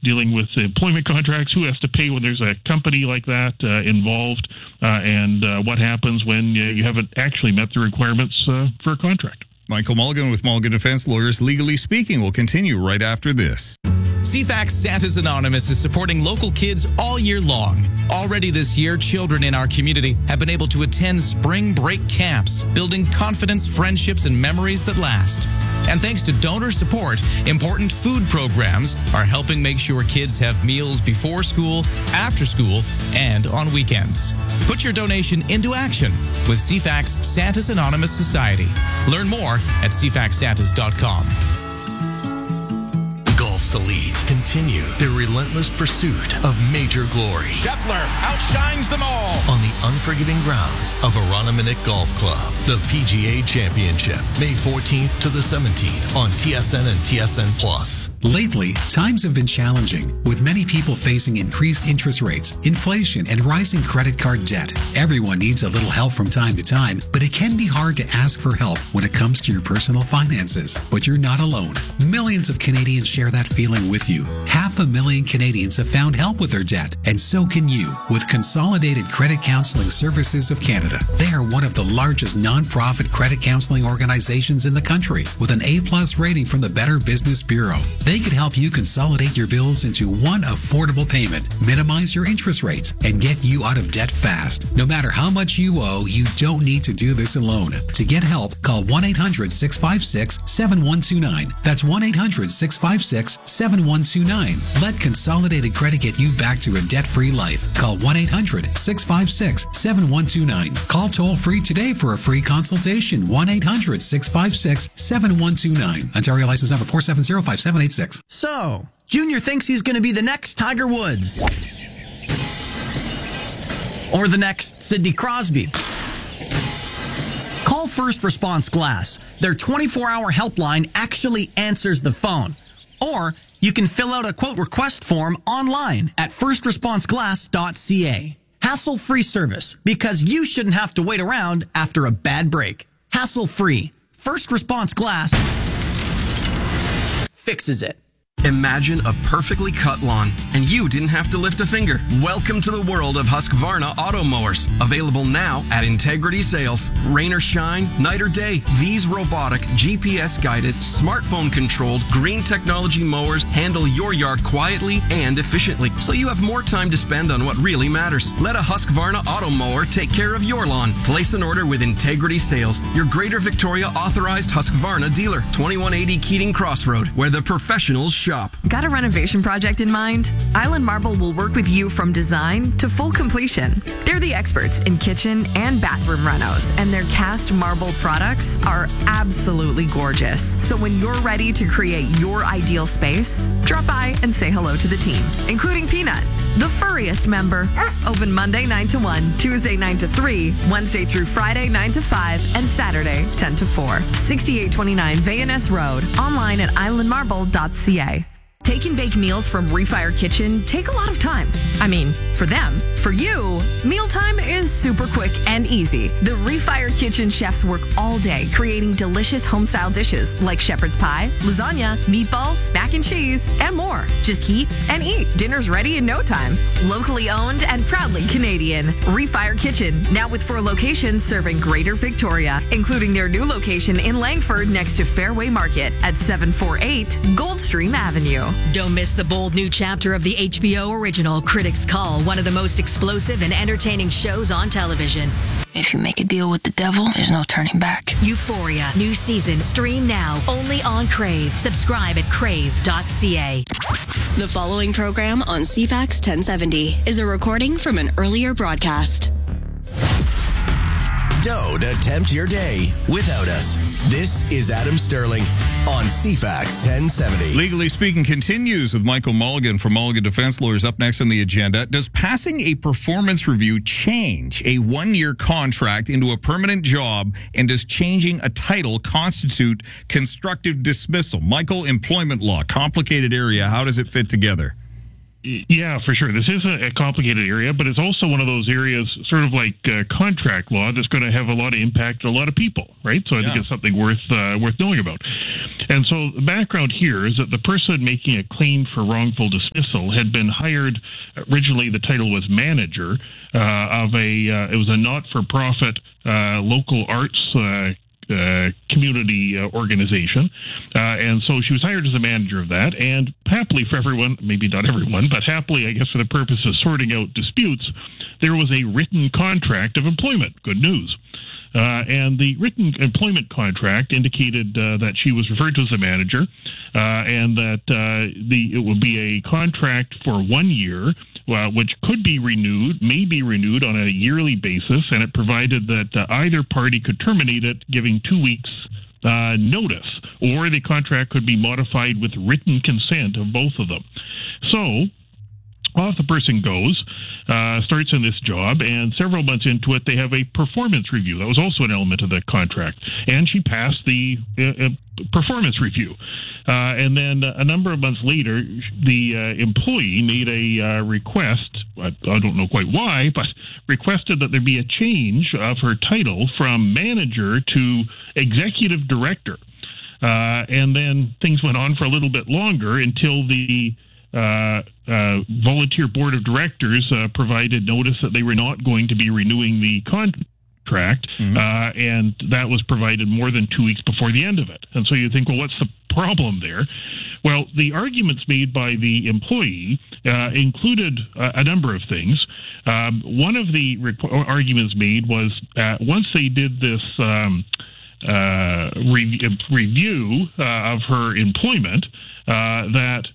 dealing with employment contracts, who has to pay when there's a company like that involved, and what happens when you haven't actually met the requirements for a contract. Michael Mulligan with Mulligan Defense Lawyers. Legally Speaking will continue right after this. CFAX Santa's Anonymous is supporting local kids all year long. Already this year, children in our community have been able to attend spring break camps, building confidence, friendships, and memories that last. And thanks to donor support, important food programs are helping make sure kids have meals before school, after school, and on weekends. Put your donation into action with CFAX Santa's Anonymous Society. Learn more at cfaxsantas.com. Golf's elite continue their relentless pursuit of major glory. Scheffler outshines them all On the unforgiving grounds of Aranaminich Golf Club, the PGA Championship, May 14th to the 17th on TSN and TSN Plus. Lately, times have been challenging, with many people facing increased interest rates, inflation, and rising credit card debt. Everyone needs a little help from time to time, but it can be hard to ask for help when it comes to your personal finances. But you're not alone. Millions of Canadians share that feeling with you. 500,000 Canadians have found help with their debt, and so can you with Consolidated Credit Counseling Services of Canada. They are one of the largest non-profit credit counseling organizations in the country, with an A+ rating from the Better Business Bureau. They could help you consolidate your bills into one affordable payment, minimize your interest rates, and get you out of debt fast. No matter how much you owe, you don't need to do this alone. To get help, call 1-800-656-7129. That's 1-800-656-7129. Let Consolidated Credit get you back to a debt-free life. Call 1-800-656-7129. Call toll-free today for a free consultation. 1-800-656-7129. Ontario license number 4705786. So, Junior thinks he's going to be the next Tiger Woods. Or the next Sidney Crosby. Call First Response Glass. Their 24-hour helpline actually answers the phone. Or you can fill out a quote request form online at firstresponseglass.ca. Hassle-free service, because you shouldn't have to wait around after a bad break. Hassle-free. First Response Glass fixes it. Imagine a perfectly cut lawn, and you didn't have to lift a finger. Welcome to the world of Husqvarna auto mowers. Available now at Integrity Sales. Rain or shine, night or day, these robotic, GPS-guided, smartphone-controlled, green technology mowers handle your yard quietly and efficiently, so you have more time to spend on what really matters. Let a Husqvarna auto mower take care of your lawn. Place an order with Integrity Sales, your Greater Victoria authorized Husqvarna dealer. 2180 Keating Crossroad, where the professionals shop. Got a renovation project in mind? Island Marble will work with you from design to full completion. They're the experts in kitchen and bathroom renos, and their cast marble products are absolutely gorgeous. So when you're ready to create your ideal space, drop by and say hello to the team, including Peanut, the furriest member. Open Monday 9 to 1, Tuesday 9 to 3, Wednesday through Friday 9 to 5, and Saturday 10 to 4. 6829 Vayaness Road. Online at islandmarble.ca. Take and bake meals from Refire Kitchen take a lot of time. I mean, for them. For you, mealtime is super quick and easy. The Refire Kitchen chefs work all day creating delicious home-style dishes like shepherd's pie, lasagna, meatballs, mac and cheese, and more. Just heat and eat. Dinner's ready in no time. Locally owned and proudly Canadian. Refire Kitchen, now with 4 locations serving Greater Victoria, including their new location in Langford next to Fairway Market at 748 Goldstream Avenue. Don't miss the bold new chapter of the HBO original Critics Call, one of the most explosive and entertaining shows on television. If you make a deal with the devil, there's no turning back. Euphoria, new season, stream now, only on Crave. Subscribe at crave.ca. The following program on CFAX 1070 is a recording from an earlier broadcast. Don't attempt your day without us. This is Adam Sterling on CFAX 1070. Legally Speaking continues with Michael Mulligan from Mulligan Defense Lawyers. Up next on the agenda, does passing a performance review change a 1-year contract into a permanent job, and does changing a title constitute constructive dismissal? Michael, employment law, complicated area. How does it fit together? Yeah, for sure. This is a complicated area, but it's also one of those areas, sort of like contract law, that's going to have a lot of impact on a lot of people, right? So I think it's something worth knowing about. And so the background here is that the person making a claim for wrongful dismissal had been hired. Originally, the title was manager of it was a not-for-profit local arts community organization, and so she was hired as a manager of that, and happily for everyone, maybe not everyone, but happily, I guess, for the purpose of sorting out disputes, there was a written contract of employment. Good news. And the written employment contract indicated that she was referred to as a manager, and that it would be a contract for 1 year, which could be renewed, may be renewed on a yearly basis, and it provided that either party could terminate it, giving 2 weeks notice, or the contract could be modified with written consent of both of them. So off the person goes, starts in this job, and several months into it, they have a performance review. That was also an element of the contract. And she passed the performance review. And then a number of months later, the employee made a request, I don't know quite why, but requested that there be a change of her title from manager to executive director. And then things went on for a little bit longer until the volunteer board of directors provided notice that they were not going to be renewing the contract, and that was provided more than 2 weeks before the end of it. And so you think, well, what's the problem there? Well, the arguments made by the employee included a number of things. One of the arguments made was once they did this review of her employment, that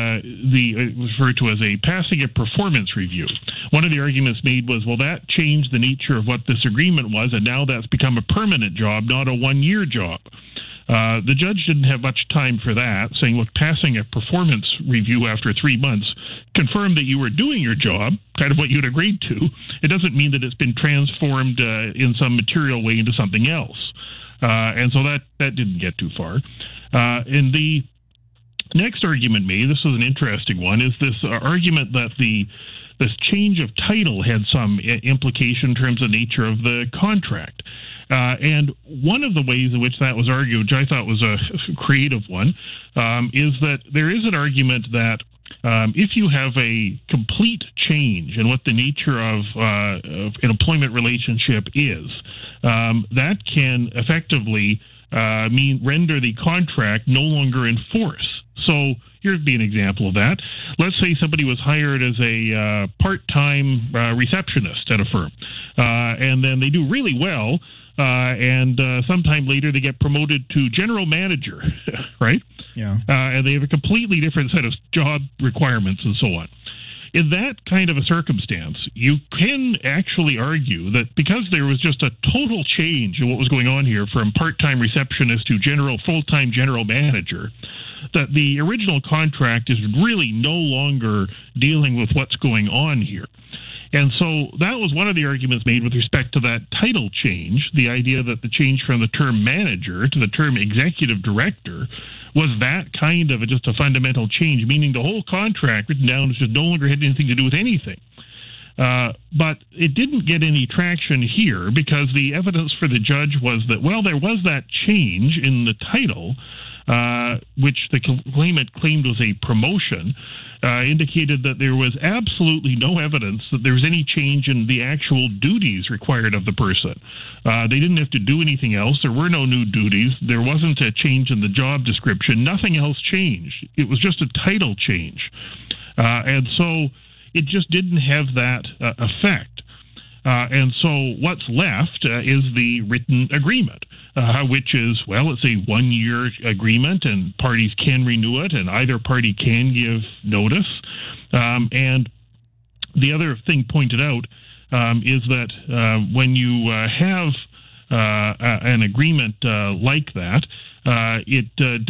it was referred to as a passing a performance review. One of the arguments made was, well, that changed the nature of what this agreement was, and now that's become a permanent job, not a one-year job. The judge didn't have much time for that, saying, look, passing a performance review after 3 months confirmed that you were doing your job, kind of what you'd agreed to. It doesn't mean that it's been transformed in some material way into something else. And so that didn't get too far. In the next argument made, this was an interesting one, is this argument that this change of title had some implication in terms of nature of the contract. And one of the ways in which that was argued, which I thought was a creative one, is that there is an argument that if you have a complete change in what the nature of an employment relationship is, that can effectively render the contract no longer in force. So here'd be an example of that. Let's say somebody was hired as a part-time receptionist at a firm, and then they do really well, and sometime later they get promoted to general manager, right? Yeah. And they have a completely different set of job requirements and so on. In that kind of a circumstance, you can actually argue that because there was just a total change in what was going on here from part-time receptionist to full-time general manager, that the original contract is really no longer dealing with what's going on here. And so that was one of the arguments made with respect to that title change, the idea that the change from the term manager to the term executive director was that kind of just a fundamental change, meaning the whole contract written down just no longer had anything to do with anything. But it didn't get any traction here because the evidence for the judge was that, well, there was that change in the title, which the claimant claimed was a promotion, indicated that there was absolutely no evidence that there was any change in the actual duties required of the person. They didn't have to do anything else. There were no new duties. There wasn't a change in the job description. Nothing else changed. It was just a title change. And so it just didn't have that effect. And so what's left is the written agreement, which is, well, it's a 1 year agreement and parties can renew it and either party can give notice. And the other thing pointed out is that when you have an agreement like that, it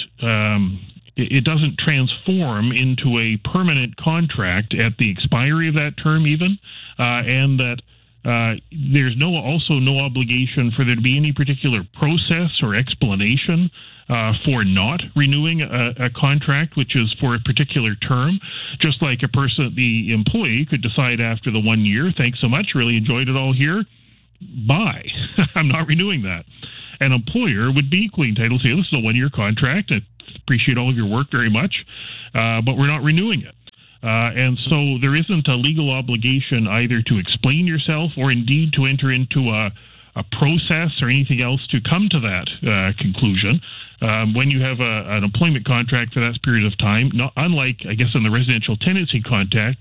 doesn't transform into a permanent contract at the expiry of that term even, and that There's also no obligation for there to be any particular process or explanation for not renewing a contract, which is for a particular term. Just like the employee could decide after the 1 year, thanks so much, really enjoyed it all here, bye, I'm not renewing that. An employer would be equally entitled to say, this is a 1 year contract, I appreciate all of your work very much, but we're not renewing it. And so there isn't a legal obligation either to explain yourself or indeed to enter into a process or anything else to come to that conclusion. When you have an employment contract for that period of time, unlike, I guess, in the residential tenancy context,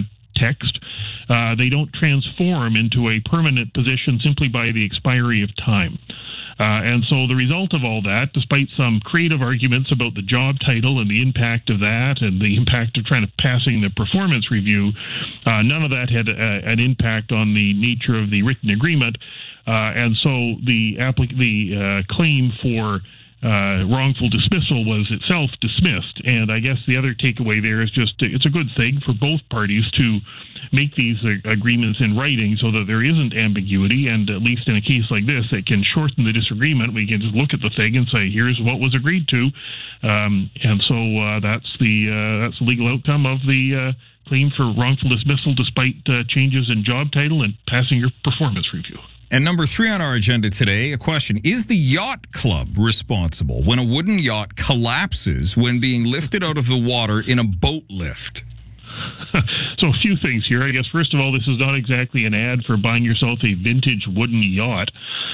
they don't transform into a permanent position simply by the expiry of time. And so the result of all that, despite some creative arguments about the job title and the impact of that and the impact of passing the performance review, none of that had an impact on the nature of the written agreement. And so the claim for wrongful dismissal was itself dismissed. And I guess the other takeaway there is just it's a good thing for both parties to make these agreements in writing so that there isn't ambiguity, and at least in a case like this, it can shorten the disagreement. We can just look at the thing and say, here's what was agreed to. And so that's the legal outcome of the claim for wrongful dismissal despite changes in job title and passing your performance review. And number 3 on our agenda today, a question. Is the yacht club responsible when a wooden yacht collapses when being lifted out of the water in a boat lift? So a few things here. I guess, first of all, this is not exactly an ad for buying yourself a vintage wooden yacht.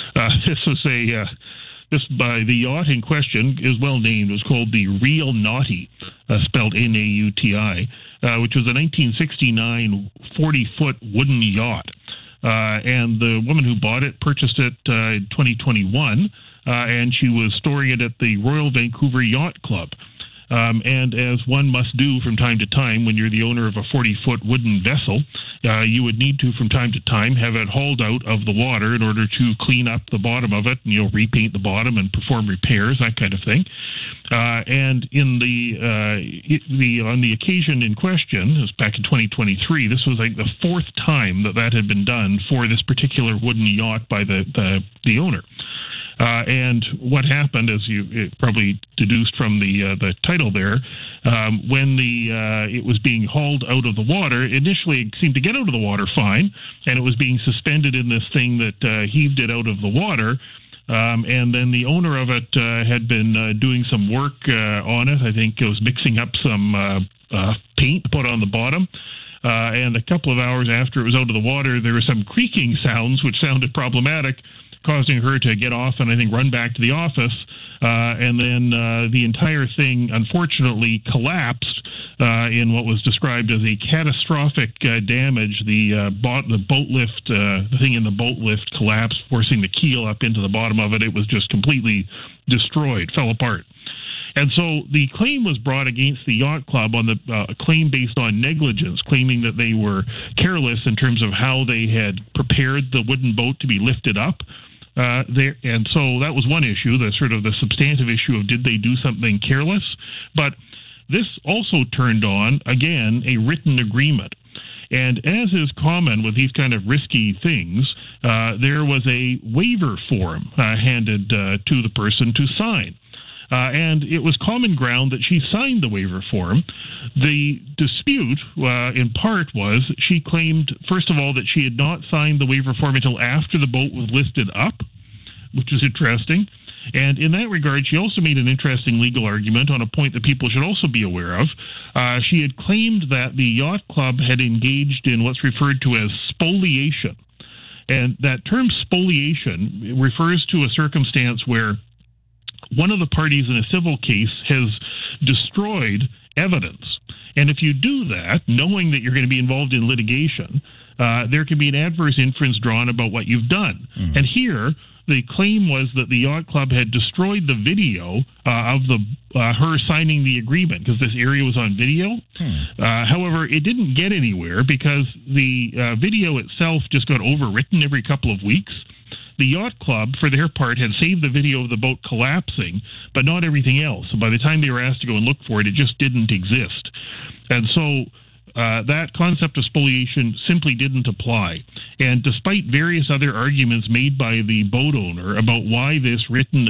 The yacht in question is well named. It was called the Real Naughty, spelled Nauti, which was a 1969 40-foot wooden yacht. And the woman who bought it purchased it in 2021, and she was storing it at the Royal Vancouver Yacht Club. And as one must do from time to time when you're the owner of a 40-foot wooden vessel, you would need to, from time to time, have it hauled out of the water in order to clean up the bottom of it, and repaint the bottom and perform repairs, that kind of thing. And in on the occasion in question, it was back in 2023, this was like the 4th time that had been done for this particular wooden yacht by the owner. And what happened, as you probably deduced from the title there, when it was being hauled out of the water, initially it seemed to get out of the water fine, and it was being suspended in this thing that heaved it out of the water. And then the owner of it had been doing some work on it. I think it was mixing up some paint to put on the bottom. And a couple of hours after it was out of the water, there were some creaking sounds, which sounded problematic, causing her to get off and I think run back to the office. And then the entire thing, unfortunately, collapsed in what was described as a catastrophic damage. The boat lift, the thing in the boat lift collapsed, forcing the keel up into the bottom of it. It was just completely destroyed, fell apart. And so the claim was brought against the yacht club on the claim based on negligence, claiming that they were careless in terms of how they had prepared the wooden boat to be lifted up. And so that was one issue, the substantive issue of did they do something careless. But this also turned on, again, a written agreement. And as is common with these kind of risky things, there was a waiver form handed to the person to sign. And it was common ground that she signed the waiver form. The dispute, in part, was she claimed, first of all, that she had not signed the waiver form until after the boat was lifted up, which is interesting. And in that regard, she also made an interesting legal argument on a point that people should also be aware of. She had claimed that the yacht club had engaged in what's referred to as spoliation. And that term spoliation refers to a circumstance where one of the parties in a civil case has destroyed evidence. And if you do that, knowing that you're going to be involved in litigation, there can be an adverse inference drawn about what you've done. Mm. And here, the claim was that the yacht club had destroyed the video of her signing the agreement because this area was on video. However, it didn't get anywhere because the video itself just got overwritten every couple of weeks. The yacht club, for their part, had saved the video of the boat collapsing, but not everything else. So by the time they were asked to go and look for it, it just didn't exist. And so that concept of spoliation simply didn't apply. And despite various other arguments made by the boat owner about why this written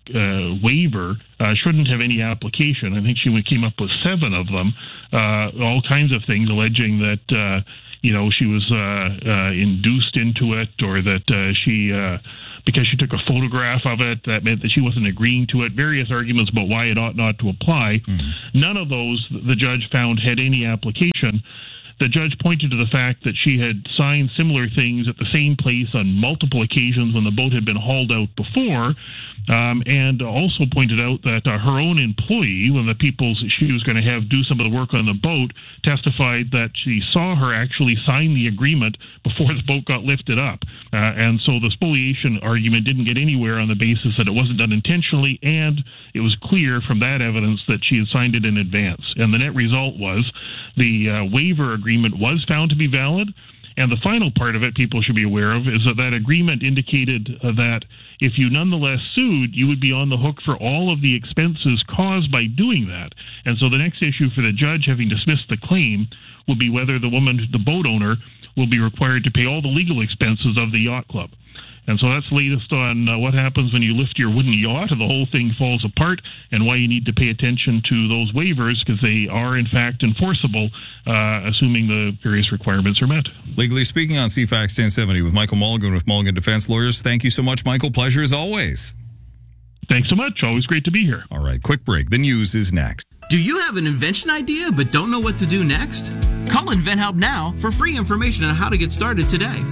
waiver shouldn't have any application, I think she came up with 7 of them, all kinds of things alleging that she was induced into it, or that she because she took a photograph of it, that meant that she wasn't agreeing to it, various arguments about why it ought not to apply. None of those the judge found had any application. The judge pointed to the fact that she had signed similar things at the same place on multiple occasions when the boat had been hauled out before, and also pointed out that her own employee, when the people she was going to have do some of the work on the boat, testified that she saw her actually sign the agreement before the boat got lifted up. And so the spoliation argument didn't get anywhere on the basis that it wasn't done intentionally, and it was clear from that evidence that she had signed it in advance. And the net result was the waiver agreement was found to be valid. And the final part of it people should be aware of is that agreement indicated that if you nonetheless sued, you would be on the hook for all of the expenses caused by doing that. And so the next issue for the judge having dismissed the claim will be whether the boat owner, will be required to pay all the legal expenses of the yacht club. And so that's the latest on what happens when you lift your wooden yacht and the whole thing falls apart, and why you need to pay attention to those waivers, because they are, in fact, enforceable, assuming the various requirements are met. Legally Speaking on CFAX 1070 with Michael Mulligan with Mulligan Defense Lawyers. Thank you so much, Michael. Pleasure as always. Thanks so much. Always great to be here. All right, quick break. The news is next. Do you have an invention idea but don't know what to do next? Call InventHelp now for free information on how to get started today.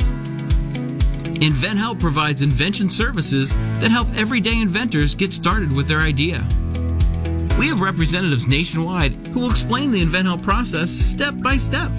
InventHelp provides invention services that help everyday inventors get started with their idea. We have representatives nationwide who will explain the InventHelp process step by step.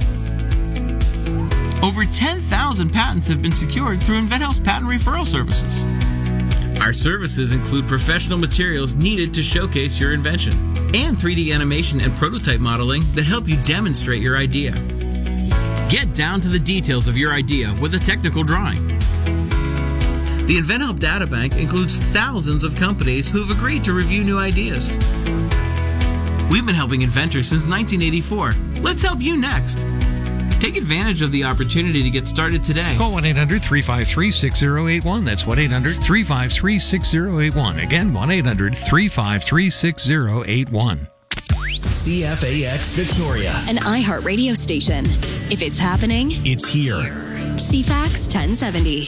Over 10,000 patents have been secured through InventHelp's patent referral services. Our services include professional materials needed to showcase your invention, and 3D animation and prototype modeling that help you demonstrate your idea. Get down to the details of your idea with a technical drawing. The InventHelp Databank includes thousands of companies who have agreed to review new ideas. We've been helping inventors since 1984. Let's help you next. Take advantage of the opportunity to get started today. Call 1-800-353-6081. That's 1-800-353-6081. Again, 1-800-353-6081. CFAX Victoria. An iHeart radio station. If it's happening, it's here. CFAX 1070.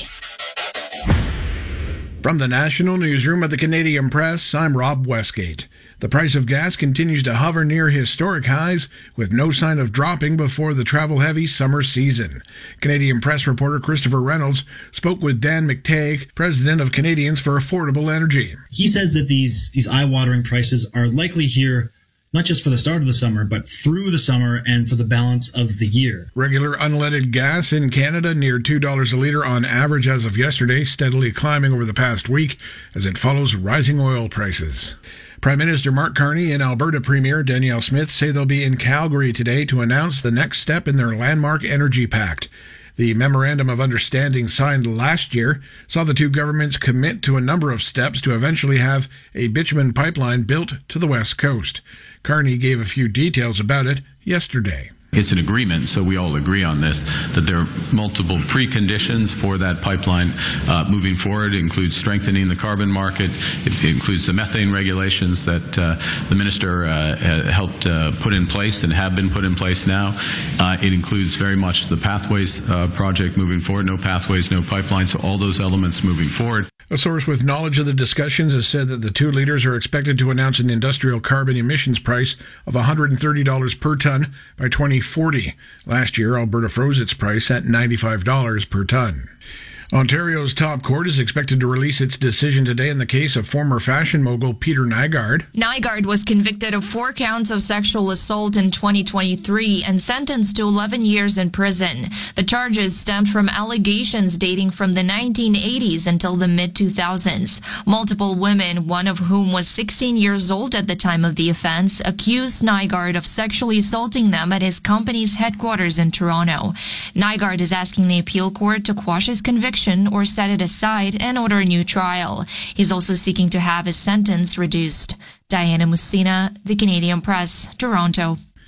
From the National Newsroom of the Canadian Press, I'm Rob Westgate. The price of gas continues to hover near historic highs, with no sign of dropping before the travel-heavy summer season. Canadian Press reporter Christopher Reynolds spoke with Dan McTagg, president of Canadians for Affordable Energy. He says that these eye-watering prices are likely here not just for the start of the summer, but through the summer and for the balance of the year. Regular unleaded gas in Canada near $2 a litre on average as of yesterday, steadily climbing over the past week as it follows rising oil prices. Prime Minister Mark Carney and Alberta Premier Danielle Smith say they'll be in Calgary today to announce the next step in their landmark energy pact. The Memorandum of Understanding signed last year saw the two governments commit to a number of steps to eventually have a bitumen pipeline built to the West Coast. Carney gave a few details about it yesterday. It's an agreement, so we all agree on this, that there are multiple preconditions for that pipeline moving forward. It includes strengthening the carbon market. It includes the methane regulations that the minister helped put in place and have been put in place now. It includes very much the Pathways project moving forward. No pathways, no pipeline, so all those elements moving forward. A source with knowledge of the discussions has said that the two leaders are expected to announce an industrial carbon emissions price of $130 per ton by 2040. Last year, Alberta froze its price at $95 per ton. Ontario's top court is expected to release its decision today in the case of former fashion mogul Peter Nygard. Nygard was convicted of 4 counts of sexual assault in 2023 and sentenced to 11 years in prison. The charges stemmed from allegations dating from the 1980s until the mid-2000s. Multiple women, one of whom was 16 years old at the time of the offense, accused Nygard of sexually assaulting them at his company's headquarters in Toronto. Nygard is asking the appeal court to quash his conviction or set it aside and order a new trial. He's also seeking to have his sentence reduced. Diana Musina, The Canadian Press, Toronto.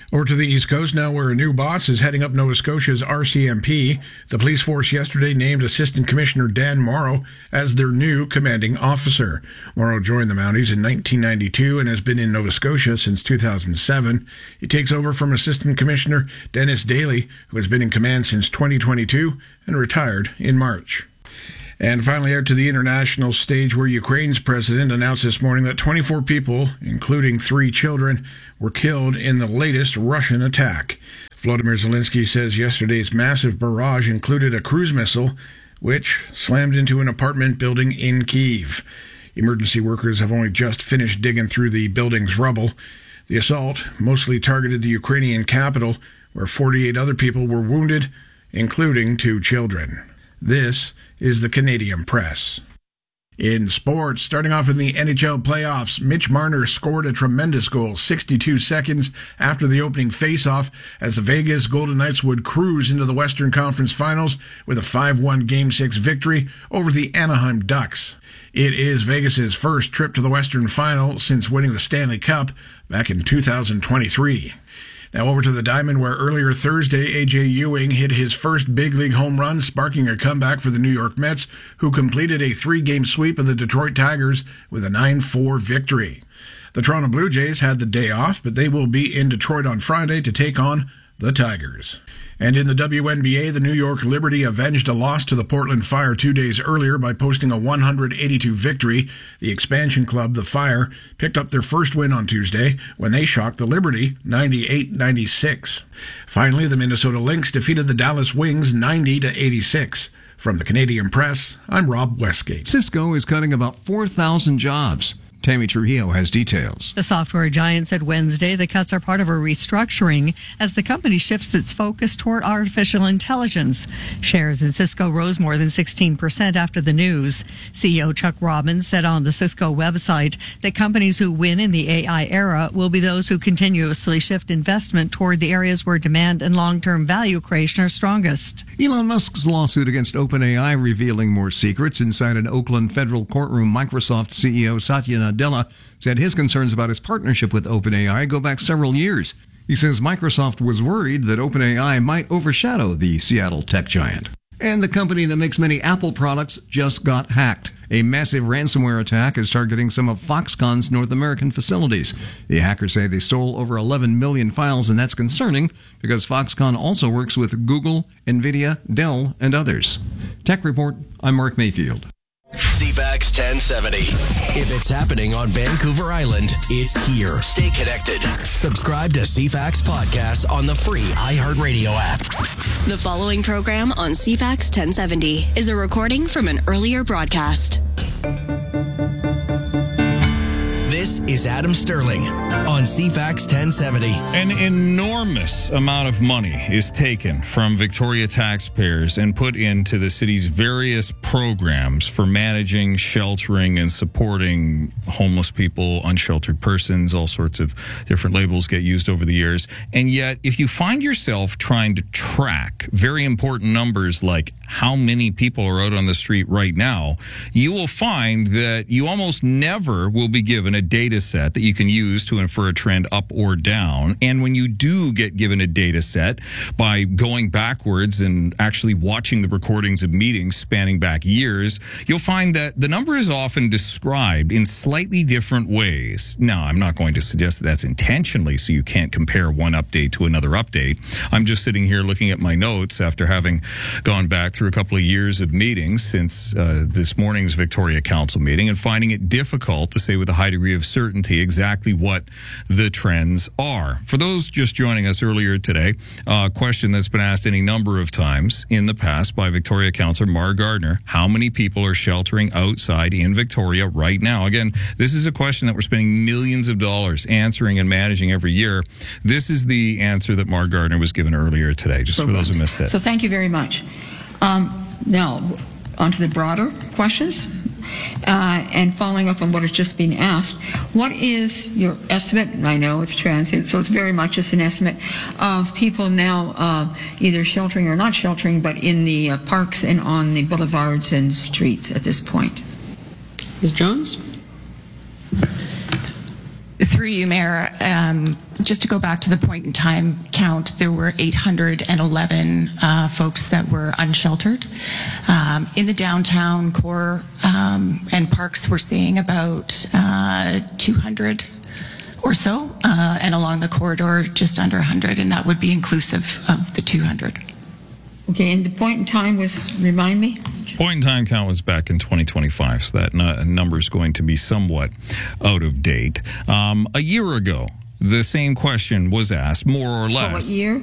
Over to the East Coast now, where a new boss is heading up Nova Scotia's RCMP. The police force yesterday named Assistant Commissioner Dan Morrow as their new commanding officer. Morrow joined the Mounties in 1992 and has been in Nova Scotia since 2007. He takes over from Assistant Commissioner Dennis Daly, who has been in command since 2022 and retired in March. And finally, out to the international stage, where Ukraine's president announced this morning that 24 people, including 3 children, were killed in the latest Russian attack. Volodymyr Zelensky says yesterday's massive barrage included a cruise missile, which slammed into an apartment building in Kyiv. Emergency workers have only just finished digging through the building's rubble. The assault mostly targeted the Ukrainian capital, where 48 other people were wounded, including 2 children. This is the Canadian Press. In sports, starting off in the NHL playoffs, Mitch Marner scored a tremendous goal 62 seconds after the opening faceoff as the Vegas Golden Knights would cruise into the Western Conference Finals with a 5-1 Game 6 victory over the Anaheim Ducks. It is Vegas's first trip to the Western Final since winning the Stanley Cup back in 2023. Now over to the Diamond, where earlier Thursday, A.J. Ewing hit his first big league home run, sparking a comeback for the New York Mets, who completed a 3-game sweep of the Detroit Tigers with a 9-4 victory. The Toronto Blue Jays had the day off, but they will be in Detroit on Friday to take on the Tigers. And in the WNBA, the New York Liberty avenged a loss to the Portland Fire 2 days earlier by posting a 182 victory. The expansion club, the Fire, picked up their first win on Tuesday when they shocked the Liberty 98-96. Finally, the Minnesota Lynx defeated the Dallas Wings 90-86. From the Canadian Press, I'm Rob Westgate. Cisco is cutting about 4,000 jobs. Tammy Trujillo has details. The software giant said Wednesday the cuts are part of a restructuring as the company shifts its focus toward artificial intelligence. Shares in Cisco rose more than 16% after the news. CEO Chuck Robbins said on the Cisco website that companies who win in the AI era will be those who continuously shift investment toward the areas where demand and long-term value creation are strongest. Elon Musk's lawsuit against OpenAI revealing more secrets. Inside an Oakland federal courtroom, Microsoft CEO Satya Nadella said his concerns about his partnership with OpenAI go back several years. He says Microsoft was worried that OpenAI might overshadow the Seattle tech giant. And the company that makes many Apple products just got hacked. A massive ransomware attack is targeting some of Foxconn's North American facilities. The hackers say they stole over 11 million files, and that's concerning because Foxconn also works with Google, NVIDIA, Dell, and others. Tech Report, I'm Mark Mayfield. CFAX 1070. If it's happening on Vancouver Island, it's here. Stay connected. Subscribe to CFAX Podcast on the free iHeartRadio app. The following program on CFAX 1070 is a recording from an earlier broadcast. This is Adam Sterling on CFAX 1070. An enormous amount of money is taken from Victoria taxpayers and put into the city's various programs for managing, sheltering, and supporting homeless people, unsheltered persons. All sorts of different labels get used over the years. And yet, if you find yourself trying to track very important numbers like how many people are out on the street right now, you will find that you almost never will be given a data set that you can use to infer a trend up or down. And when you do get given a data set by going backwards and actually watching the recordings of meetings spanning back years, you'll find that the number is often described in slightly different ways. Now, I'm not going to suggest that that's intentionally so you can't compare one update to another update. I'm just sitting here looking at my notes after having gone back through a couple of years of meetings since this morning's Victoria Council meeting and finding it difficult to say with a high degree of certainty exactly what the trends are. For those just joining us earlier today, a question that's been asked any number of times in the past by Victoria Councillor Mar Gardner: how many people are sheltering outside in Victoria right now? Again, this is a question that we're spending millions of dollars answering and managing every year. This is the answer that Mar Gardner was given earlier today, just for those who missed it. So thank you very much. Now, on to the broader questions. And following up on what has just been asked, what is your estimate? And I know it's transient, so it's very much just an estimate of people now either sheltering or not sheltering, but in the parks and on the boulevards and streets at this point. Ms. Jones? Through you, Mayor, just to go back to the point in time count, there were 811 folks that were unsheltered. In the downtown core and parks, we're seeing about 200 or so, and along the corridor, just under 100, and that would be inclusive of the 200. Okay, and the point in time was, remind me? Point in time count was back in 2025, so that number is going to be somewhat out of date. A year ago, the same question was asked, more or less. What year?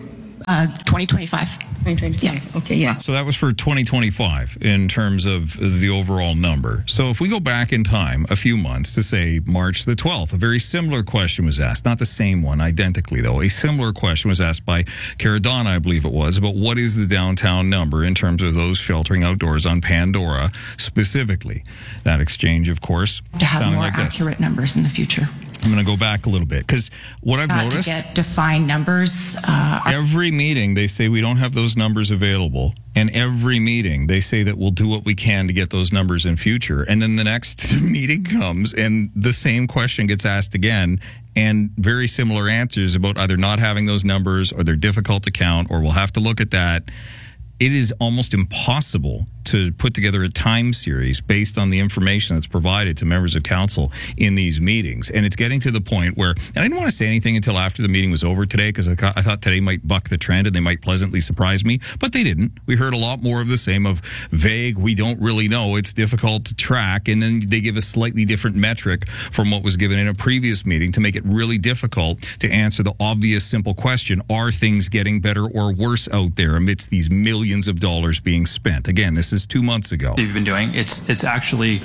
2025. 2025. Yeah. Okay, yeah. So that was for 2025 in terms of the overall number. So if we go back in time a few months to say March the 12th, a very similar question was asked. Not the same one identically, though. A similar question was asked by Caradonna, I believe it was, about what is the downtown number in terms of those sheltering outdoors on Pandora specifically. That exchange, of course, to have sounded more like this. accurate numbers in the future. I'm going to go back a little bit because what I've noticed... To get defined numbers... every meeting, they say we don't have those numbers available. And every meeting, they say that we'll do what we can to get those numbers in future. And then the next meeting comes and the same question gets asked again and very similar answers about either not having those numbers or they're difficult to count or we'll have to look at that. It is almost impossible to put together a time series based on the information that's provided to members of council in these meetings. And it's getting to the point where, and I didn't want to say anything until after the meeting was over today because I thought today might buck the trend and they might pleasantly surprise me, but they didn't. We heard a lot more of the same of vague, we don't really know, it's difficult to track, and then they give a slightly different metric from what was given in a previous meeting to make it really difficult to answer the obvious, simple question, are things getting better or worse out there amidst these millions of dollars being spent? Again, this is 2 months ago. You've been doing it's actually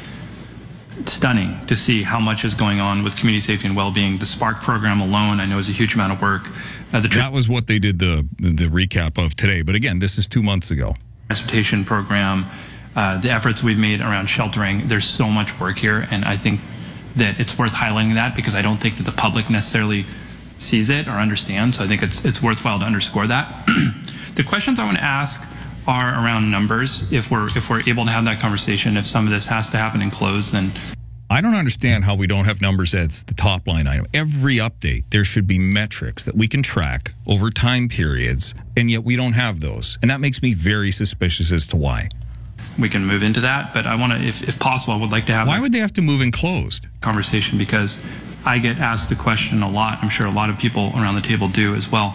stunning to see how much is going on with community safety and well-being. The Spark program alone, I know, is a huge amount of work. That was what they did the recap of today. But again, this is 2 months ago. Transportation program, the efforts we've made around sheltering. There's so much work here, and I think that it's worth highlighting that because I don't think that the public necessarily sees it or understands. So I think it's worthwhile to underscore that. The questions I want to ask are around numbers. If we're able to have that conversation, if some of this has to happen in close, then I don't understand how we don't have numbers as the top line item. Every update, there should be metrics that we can track over time periods, and yet we don't have those. And that makes me very suspicious as to why. We can move into that, but I want to, if possible, I would like to have... Why would they have to move in closed? Conversation, because I get asked the question a lot. I'm sure a lot of people around the table do as well.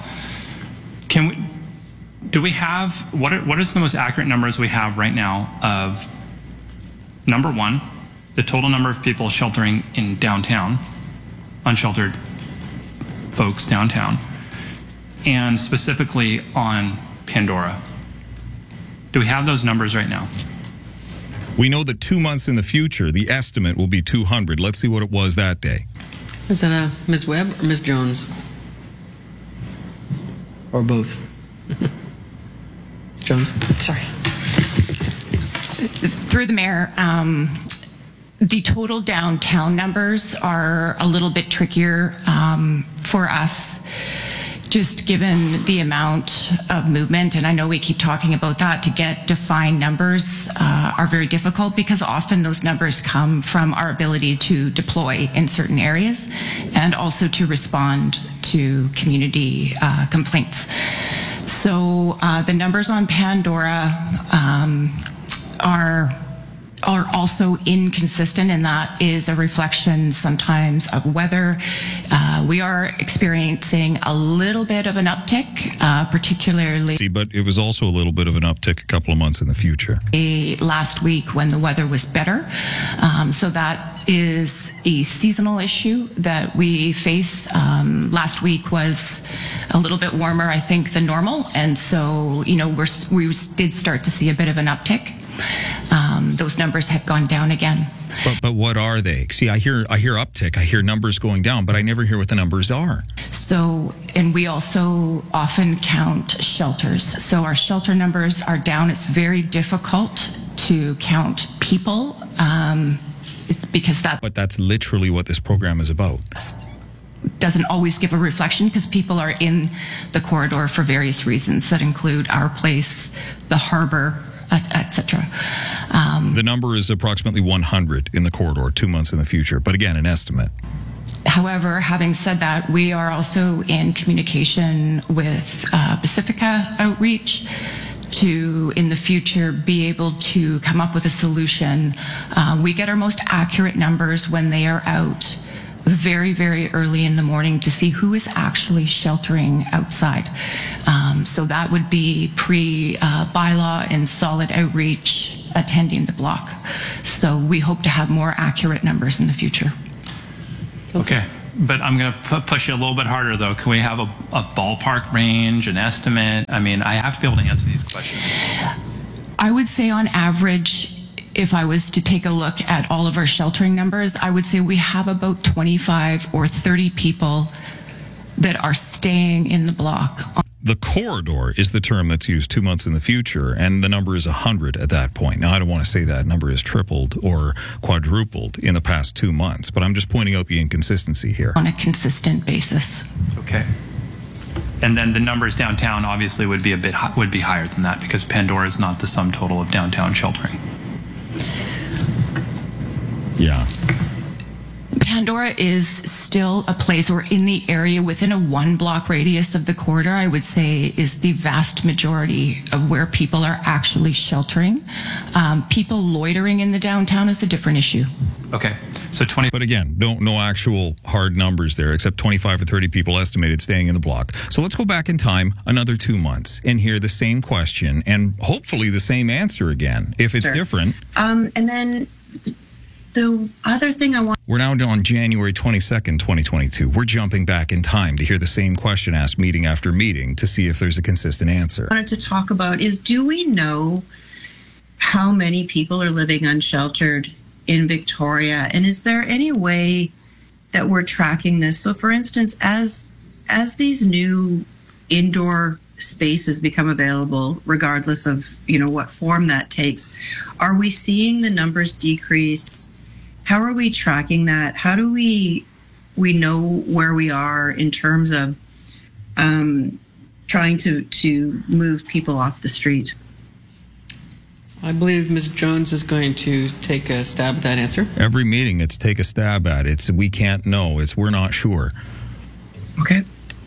Do we have, what is the most accurate numbers we have right now of, number one, the total number of people sheltering in downtown, unsheltered folks downtown, and specifically on Pandora? Do we have those numbers right now? We know that 2 months in the future, the estimate will be 200. Let's see what it was that day. Is that Ms. Webb or Ms. Jones? Or both? Jones? Sorry. Through the mayor, the total downtown numbers are a little bit trickier for us, just given the amount of movement. And I know we keep talking about that. To get defined numbers are very difficult because often those numbers come from our ability to deploy in certain areas and also to respond to community complaints. So the numbers on Pandora are also inconsistent, and that is a reflection sometimes of weather. We are experiencing a little bit of an uptick, particularly... See, but it was also a little bit of an uptick a couple of months in the future. Last week when the weather was better. So that is a seasonal issue that we face. Last week was a little bit warmer, I think, than normal. And so, we did start to see a bit of an uptick. Those numbers have gone down again. But what are they? See, I hear uptick, I hear numbers going down, but I never hear what the numbers are. So, and we also often count shelters. So our shelter numbers are down. It's very difficult to count people because that... But that's literally what this program is about. Doesn't always give a reflection because people are in the corridor for various reasons that include our place, the harbor, etc. The number is approximately 100 in the corridor 2 months in the future, but again, an estimate. However, having said that, we are also in communication with Pacifica Outreach to, in the future, be able to come up with a solution. We get our most accurate numbers when they are out very, very early in the morning to see who is actually sheltering outside. So that would be pre-bylaw and solid outreach attending the block. So we hope to have more accurate numbers in the future. Okay, but I'm going to push you a little bit harder, though. Can we have a ballpark range, an estimate? I mean, I have to be able to answer these questions. I would say on average, if I was to take a look at all of our sheltering numbers, I would say we have about 25 or 30 people that are staying in the block. The corridor is the term that's used 2 months in the future, and the number is 100 at that point. Now, I don't want to say that number has tripled or quadrupled in the past 2 months, but I'm just pointing out the inconsistency here. On a consistent basis. Okay. And then the numbers downtown obviously would be higher than that because Pandora is not the sum total of downtown sheltering. Yeah. Pandora is still a place, or in the area within a 1 block radius of the corridor, I would say is the vast majority of where people are actually sheltering. People loitering in the downtown is a different issue. Okay. So 20. But again, no actual hard numbers there, except 25 or 30 people estimated staying in the block. So let's go back in time another 2 months and hear the same question and hopefully the same answer again, if it's different. And then the other thing I want... We're now on January 22nd, 2022. We're jumping back in time to hear the same question asked meeting after meeting to see if there's a consistent answer. I wanted to talk about is, do we know how many people are living unsheltered in Victoria? And is there any way that we're tracking this? So, for instance, as these new indoor spaces become available, regardless of, what form that takes, are we seeing the numbers decrease? How are we tracking that? How do we know where we are in terms of trying to move people off the street? I believe Ms. Jones is going to take a stab at that answer. Every meeting, it's take a stab at it. It's we can't know. It's we're not sure. Okay.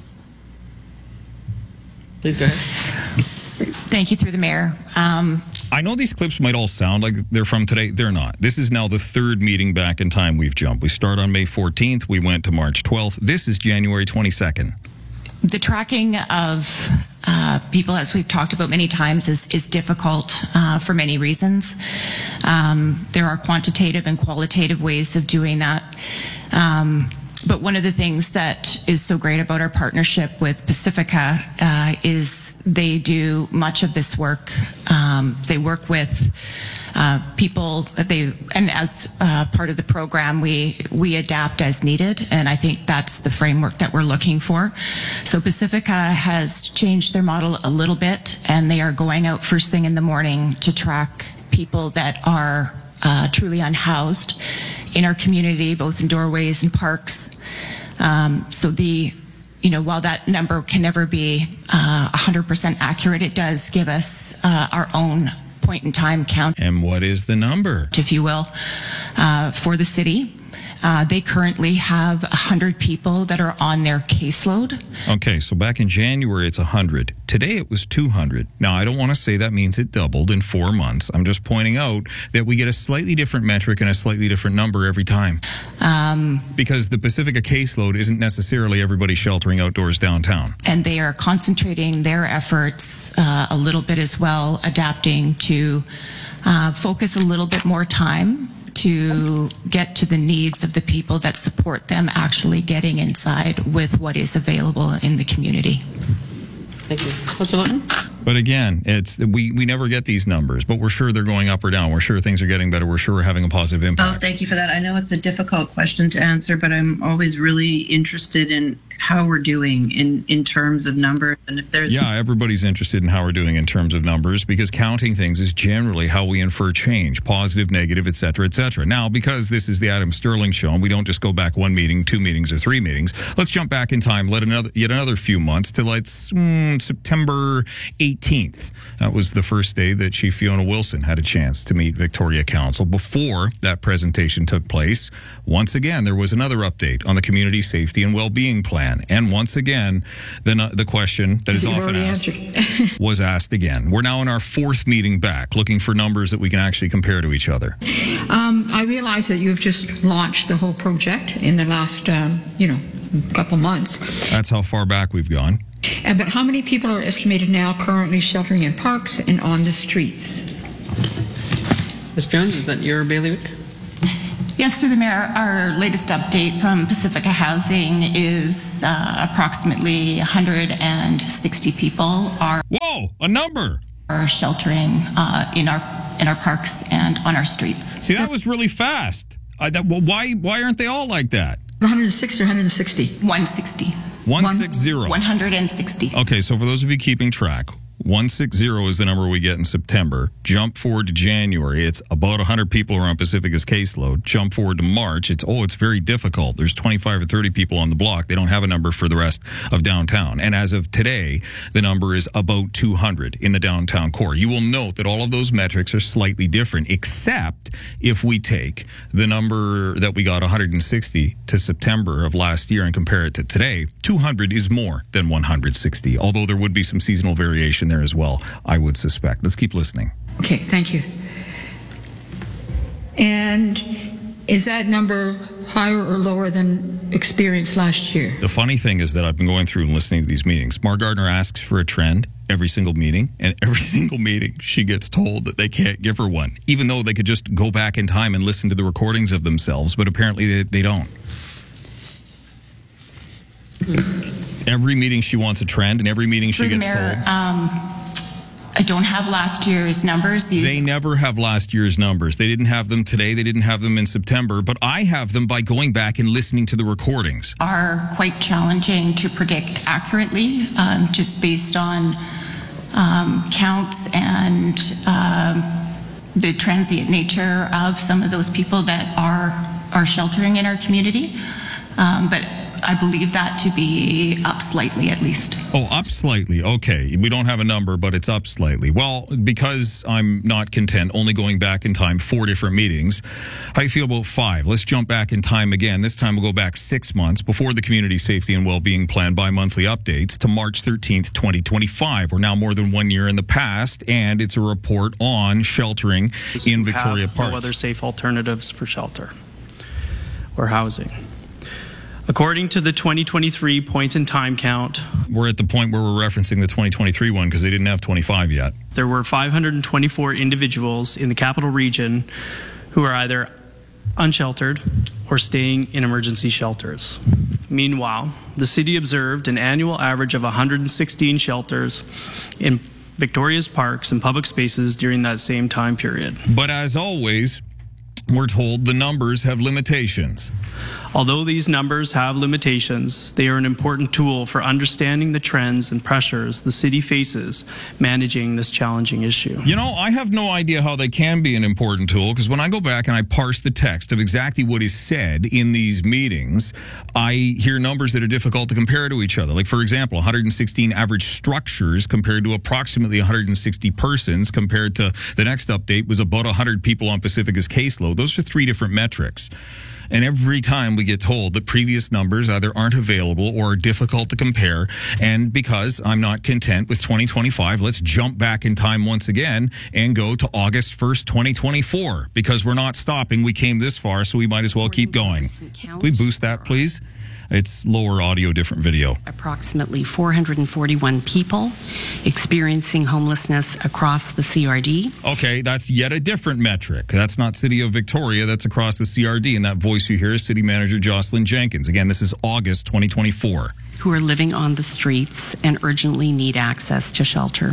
Please go ahead. Thank you, through the mayor. I know these clips might all sound like they're from today. They're not. This is now the third meeting back in time we've jumped. We start on May 14th. We went to March 12th. This is January 22nd. The tracking of people, as we've talked about many times, is difficult for many reasons. There are quantitative and qualitative ways of doing that. But one of the things that is so great about our partnership with Pacifica is they do much of this work. They work with people, and as part of the program, we adapt as needed, and I think that's the framework that we're looking for. So Pacifica has changed their model a little bit, and they are going out first thing in the morning to track people that are truly unhoused in our community, both in doorways and parks. So while that number can never be 100% accurate, it does give us our own point in time count. And what is the number? If you will, for the city. They currently have 100 people that are on their caseload. Okay, so back in January, it's 100. Today, it was 200. Now, I don't want to say that means it doubled in 4 months. I'm just pointing out that we get a slightly different metric and a slightly different number every time. Because the Pacifica caseload isn't necessarily everybody sheltering outdoors downtown. And they are concentrating their efforts a little bit as well, adapting to focus a little bit more time to get to the needs of the people that support them actually getting inside with what is available in the community. Thank you. Councilor Lawton? But again, we never get these numbers, but we're sure they're going up or down. We're sure things are getting better. We're sure we're having a positive impact. Oh, thank you for that. I know it's a difficult question to answer, but I'm always really interested in how we're doing in terms of numbers, and if there's everybody's interested in how we're doing in terms of numbers, because counting things is generally how we infer change, positive, negative, et cetera, Now, because this is the Adam Sterling Show and we don't just go back 1 meeting, 2 meetings, or 3 meetings, let's jump back in time, yet another few months to September 18th. That was the first day that Chief Fiona Wilson had a chance to meet Victoria Council. Before that presentation took place, once again, there was another update on the Community Safety and Wellbeing Plan. And once again, the question that is often asked was asked again. We're now in our 4th meeting back, looking for numbers that we can actually compare to each other. I realize that you've just launched the whole project in the last, couple months. That's how far back we've gone. But how many people are estimated now currently sheltering in parks and on the streets? Ms. Jones, is that your bailiwick? Yes, through the Mayor, our latest update from Pacifica Housing is approximately 160 people are sheltering in our parks and on our streets. See, that was really fast. Why aren't they all like that? 106 or 160? 160. 160. 160. Okay, so for those of you keeping track, 160 is the number we get in September. Jump forward to January, it's about 100 people are on Pacifica's caseload. Jump forward to March, it's very difficult. There's 25 or 30 people on the block. They don't have a number for the rest of downtown. And as of today, the number is about 200 in the downtown core. You will note that all of those metrics are slightly different, except if we take the number that we got 160 to September of last year and compare it to today, 200 is more than 160, although there would be some seasonal variation there as well, I would suspect. Let's keep listening. Okay, thank you. And is that number higher or lower than experienced last year? The funny thing is that I've been going through and listening to these meetings. Mar Gardner asks for a trend every single meeting, and every single meeting she gets told that they can't give her one, even though they could just go back in time and listen to the recordings of themselves, but apparently they don't. Every meeting she wants a trend, and every meeting she gets told. I don't have last year's numbers. They never have last year's numbers. They didn't have them today. They didn't have them in September. But I have them by going back and listening to the recordings. Are quite challenging to predict accurately, just based on counts and the transient nature of some of those people that are sheltering in our community. But I believe that to be up slightly at least. Oh, up slightly. Okay. We don't have a number, but it's up slightly. Well, because I'm not content only going back in time 4 different meetings, how do you feel about 5? Let's jump back in time again. This time we'll go back 6 months before the Community Safety and Wellbeing Plan bi-monthly updates to March 13th, 2025. We're now more than 1 year in the past, and it's a report on sheltering in Victoria Parks. No other safe alternatives for shelter or housing. According to the 2023 points in time count, we're at the point where we're referencing the 2023 one because they didn't have 25 yet. There were 524 individuals in the capital region who are either unsheltered or staying in emergency shelters. Meanwhile, the city observed an annual average of 116 shelters in Victoria's parks and public spaces during that same time period. But as always, we're told the numbers have limitations. Although these numbers have limitations, they are an important tool for understanding the trends and pressures the city faces managing this challenging issue. You know, I have no idea how they can be an important tool, because when I go back and I parse the text of exactly what is said in these meetings, I hear numbers that are difficult to compare to each other. Like, for example, 116 average structures compared to approximately 160 persons, compared to the next update was about 100 people on Pacifica's caseload. Those are 3 different metrics. And every time we get told that previous numbers either aren't available or are difficult to compare, and because I'm not content with 2025, let's jump back in time once again and go to August 1st, 2024, because we're not stopping. We came this far, so we might as well keep going. Can we boost that, please? It's lower audio, different video. Approximately 441 people experiencing homelessness across the CRD. Okay, that's yet a different metric. That's not City of Victoria, that's across the CRD. And that voice you hear is City Manager Jocelyn Jenkins. Again, this is August 2024. Who are living on the streets and urgently need access to shelter.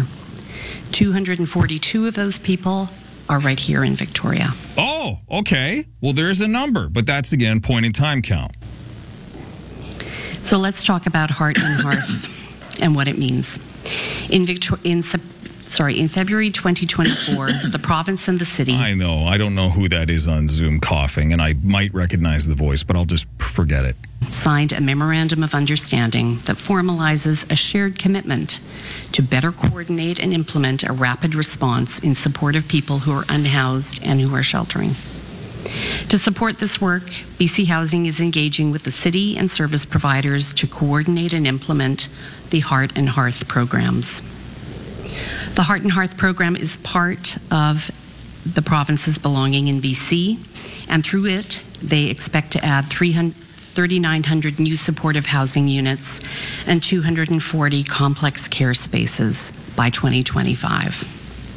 242 of those people are right here in Victoria. Oh, okay. Well, there's a number, but that's, again, point in time count. So let's talk about Heart and Hearth and what it means. In February 2024, the province and the city... I know. I don't know who that is on Zoom coughing, and I might recognize the voice, but I'll just forget it. Signed a memorandum of understanding that formalizes a shared commitment to better coordinate and implement a rapid response in support of people who are unhoused and who are sheltering. To support this work, BC Housing is engaging with the city and service providers to coordinate and implement the Heart and Hearth programs. The Heart and Hearth program is part of the province's Belonging in BC, and through it, they expect to add 3,900 new supportive housing units and 240 complex care spaces by 2025.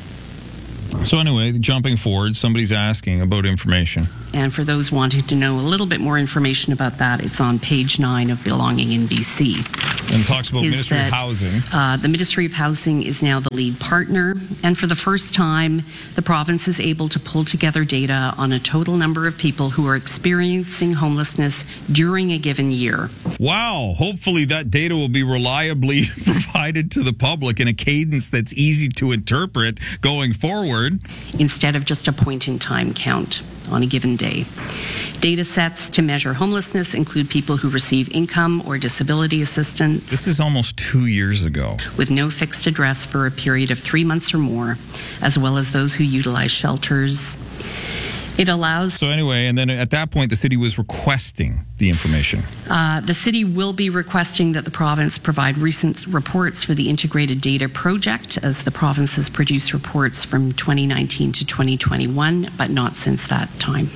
So anyway, jumping forward, somebody's asking about information. And for those wanting to know a little bit more information about that, it's on page 9 of Belonging in BC. And talks about Ministry of Housing. The Ministry of Housing is now the lead partner, and for the first time, the province is able to pull together data on a total number of people who are experiencing homelessness during a given year. Wow. Hopefully that data will be reliably provided to the public in a cadence that's easy to interpret going forward, instead of just a point-in-time count on a given day. Data sets to measure homelessness include people who receive income or disability assistance. This is almost 2 years ago. With no fixed address for a period of 3 months or more, as well as those who utilize shelters. It allows... So anyway, and then at that point, the city was requesting the information. The city will be requesting that the province provide recent reports for the Integrated Data Project, as the province has produced reports from 2019 to 2021, but not since that time.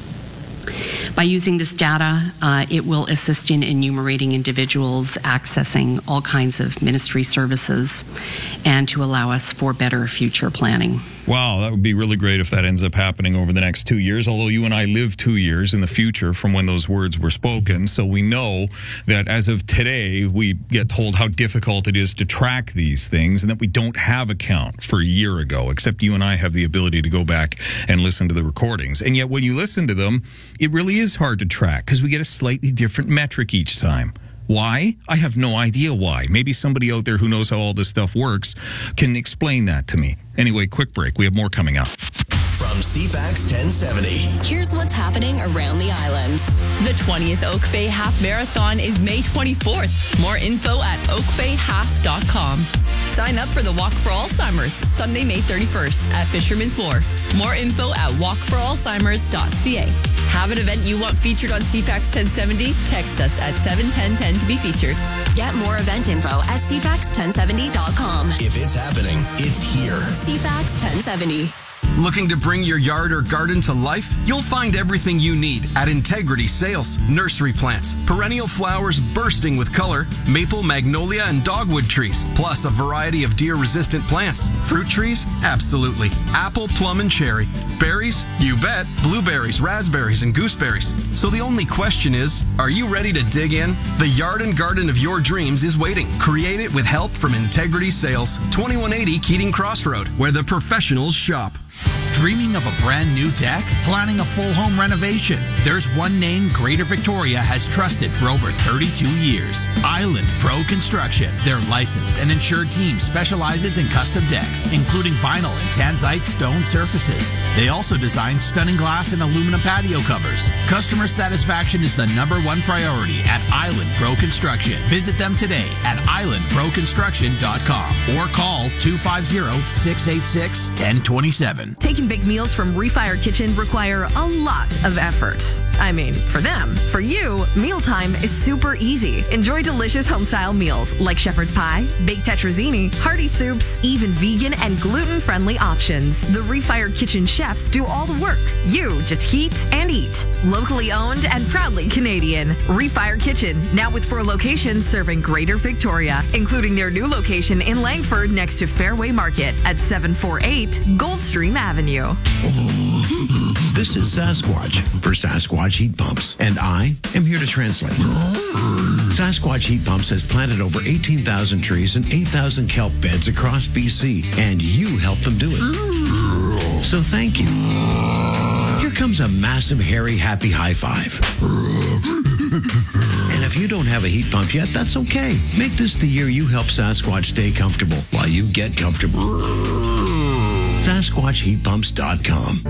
By using this data, it will assist in enumerating individuals accessing all kinds of ministry services and to allow us for better future planning. Wow, that would be really great if that ends up happening over the next 2 years, although you and I live 2 years in the future from when those words were spoken, so we know that as of today, we get told how difficult it is to track these things and that we don't have a count for a year ago, except you and I have the ability to go back and listen to the recordings. And yet when you listen to them, it really is hard to track because we get a slightly different metric each time. Why? I have no idea why. Maybe somebody out there who knows how all this stuff works can explain that to me. Anyway, quick break. We have more coming up. From CFAX 1070. Here's what's happening around the island. The 20th Oak Bay Half Marathon is May 24th. More info at oakbayhalf.com. Sign up for the Walk for Alzheimer's, Sunday, May 31st at Fisherman's Wharf. More info at walkforalzheimers.ca. Have an event you want featured on CFAX 1070? Text us at 71010 to be featured. Get more event info at cfax1070.com. If it's happening, it's here. CFAX 1070. Looking to bring your yard or garden to life? You'll find everything you need at Integrity Sales. Nursery plants, perennial flowers bursting with color, maple, magnolia, and dogwood trees, plus a variety of deer-resistant plants. Fruit trees? Absolutely. Apple, plum, and cherry. Berries? You bet. Blueberries, raspberries, and gooseberries. So the only question is, are you ready to dig in? The yard and garden of your dreams is waiting. Create it with help from Integrity Sales, 2180 Keating Crossroad, where the professionals shop. Dreaming of a brand new deck? Planning a full home renovation? There's one name Greater Victoria has trusted for over 32 years. Island Pro Construction. Their licensed and insured team specializes in custom decks, including vinyl and tanzite stone surfaces. They also design stunning glass and aluminum patio covers. Customer satisfaction is the #1 priority at Island Pro Construction. Visit them today at islandproconstruction.com or call 250-686-1027. Taking big meals from Refire Kitchen require a lot of effort. I mean, for them. For you, mealtime is super easy. Enjoy delicious home-style meals like shepherd's pie, baked tetrazzini, hearty soups, even vegan and gluten-friendly options. The Refire Kitchen chefs do all the work. You just heat and eat. Locally owned and proudly Canadian. Refire Kitchen, now with 4 locations serving Greater Victoria, including their new location in Langford next to Fairway Market at 748 Goldstream Avenue. This is Sasquatch for Sasquatch Heat Pumps, and I am here to translate. Sasquatch Heat Pumps has planted over 18,000 trees and 8,000 kelp beds across BC, and you helped them do it. So thank you. Here comes a massive, hairy, happy high five. And And if you don't have a heat pump yet, that's okay. Make this the year you help Sasquatch stay comfortable while you get comfortable. SasquatchHeatPumps.com.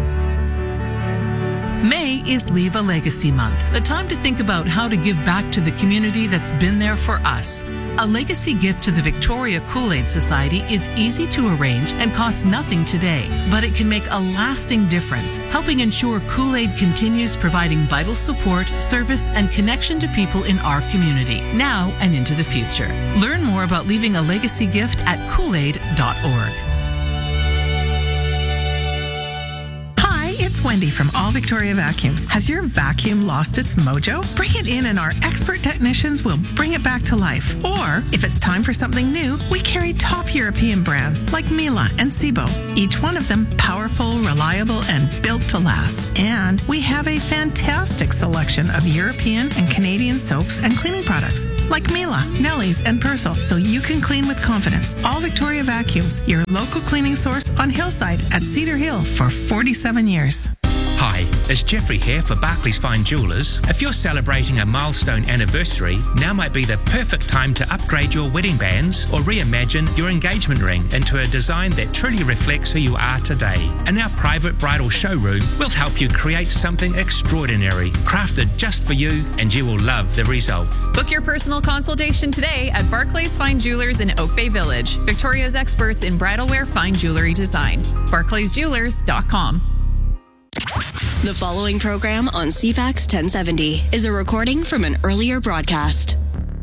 May is Leave a Legacy Month, the time to think about how to give back to the community that's been there for us. A legacy gift to the Victoria Kool-Aid Society is easy to arrange and costs nothing today, but it can make a lasting difference, helping ensure Kool-Aid continues providing vital support, service, and connection to people in our community, now and into the future. Learn more about leaving a legacy gift at koolaid.org. It's Wendy from All Victoria Vacuums. Has your vacuum lost its mojo? Bring it in and our expert technicians will bring it back to life. Or, if it's time for something new, we carry top European brands like Miele and Sebo. Each one of them powerful, reliable, and built to last. And we have a fantastic selection of European and Canadian soaps and cleaning products like Miele, Nellie's, and Persil, so you can clean with confidence. All Victoria Vacuums, your local cleaning source on Hillside at Cedar Hill for 47 years. Hi, it's Jeffrey here for Barclays Fine Jewellers. If you're celebrating a milestone anniversary, now might be the perfect time to upgrade your wedding bands or reimagine your engagement ring into a design that truly reflects who you are today. In our private bridal showroom, we'll help you create something extraordinary, crafted just for you, and you will love the result. Book your personal consultation today at Barclays Fine Jewelers in Oak Bay Village, Victoria's experts in bridal wear fine jewelry design. BarclaysJewelers.com. The following program on CFAX 1070 is a recording from an earlier broadcast.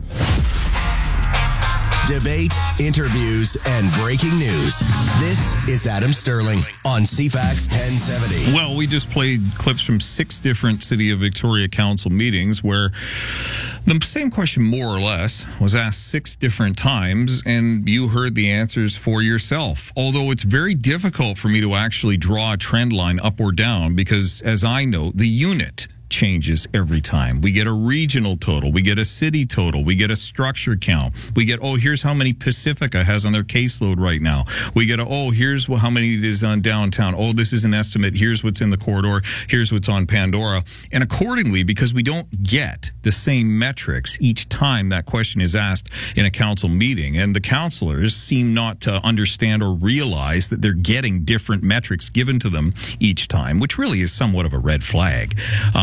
Debate, interviews, and breaking news. This is Adam Sterling on CFAX 1070. Well, we just played clips from 6 different City of Victoria Council meetings where the same question, more or less, was asked 6 different times, and you heard the answers for yourself. Although it's very difficult for me to actually draw a trend line up or down because, as I know, the unit changes every time. We get a regional total. We get a city total. We get a structure count. We get, here's how many Pacifica has on their caseload right now. We get here's how many it is on downtown. This is an estimate. Here's what's in the corridor. Here's what's on Pandora. And accordingly, because we don't get the same metrics each time that question is asked in a council meeting, and the councillors seem not to understand or realize that they're getting different metrics given to them each time, which really is somewhat of a red flag.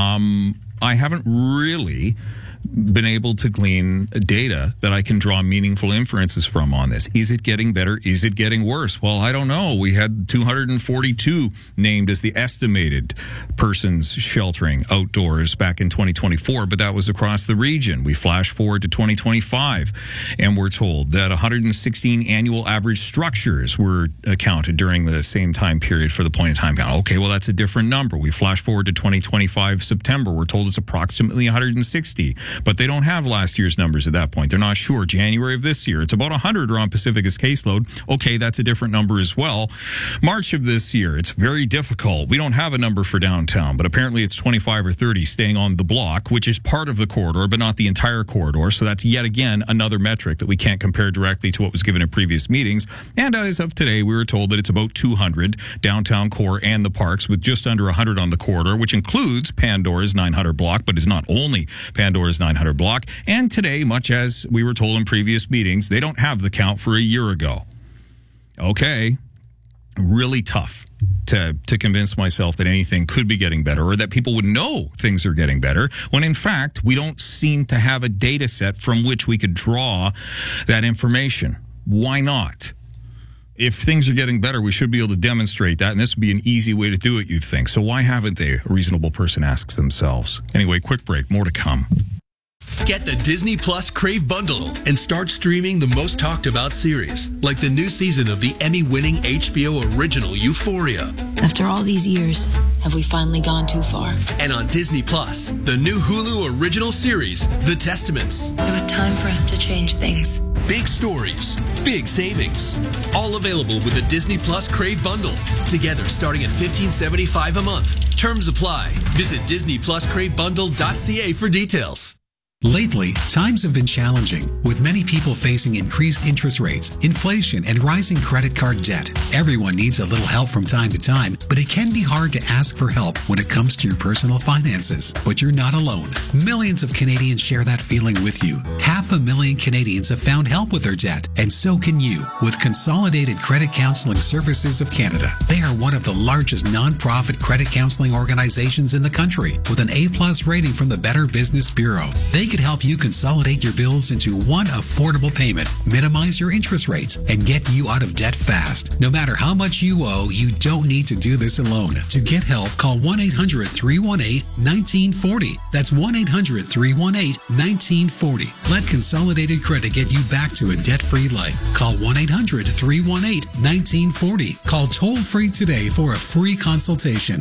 I haven't really been able to glean data that I can draw meaningful inferences from on this. Is it getting better? Is it getting worse? Well, I don't know. We had 242 named as the estimated persons sheltering outdoors back in 2024, but that was across the region. We flash forward to 2025, and we're told that 116 annual average structures were counted during the same time period for the point in time count. Okay, well, that's a different number. We flash forward to 2025 September. We're told it's approximately 160. But they don't have last year's numbers at that point. They're not sure. January of this year, it's about 100 are on Pacifica's caseload. Okay, that's a different number as well. March of this year, it's very difficult. We don't have a number for downtown, but apparently it's 25 or 30 staying on the block, which is part of the corridor, but not the entire corridor. So that's yet again another metric that we can't compare directly to what was given in previous meetings. And as of today, we were told that it's about 200 downtown core and the parks, with just under 100 on the corridor, which includes Pandora's 900 block, but is not only Pandora's 900 block. And today, much as we were told in previous meetings, they don't have the count for a year ago. Okay. Really tough to convince myself that anything could be getting better or that people would know things are getting better when in fact we don't seem to have a data set from which we could draw that information. Why not? If things are getting better, we should be able to demonstrate that, and this would be an easy way to do it, you'd think. So why haven't they? A reasonable person asks themselves. Anyway, quick break. More to come. Get the Disney Plus Crave Bundle and start streaming the most talked about series, like the new season of the Emmy-winning HBO original Euphoria. After all these years, have we finally gone too far? And on Disney Plus, the new Hulu original series, The Testaments. It was time for us to change things. Big stories, big savings. All available with the Disney Plus Crave Bundle. Together starting at $15.75 a month. Terms apply. Visit DisneyPlusCraveBundle.ca for details. Lately, times have been challenging, with many people facing increased interest rates, inflation, and rising credit card debt. Everyone needs a little help from time to time, but it can be hard to ask for help when it comes to your personal finances. But you're not alone. Millions of Canadians share that feeling with you. 500,000 Canadians have found help with their debt, and so can you, with Consolidated Credit Counseling Services of Canada. They are one of the largest non-profit credit counseling organizations in the country, with an A+ rating from the Better Business Bureau. They could help you consolidate your bills into one affordable payment, minimize your interest rates, and get you out of debt fast. No matter how much you owe, you don't need to do this alone. To get help, call 1-800-318-1940. That's 1-800-318-1940. Let Consolidated Credit get you back to a debt-free life. Call 1-800-318-1940. Call toll-free today for a free consultation.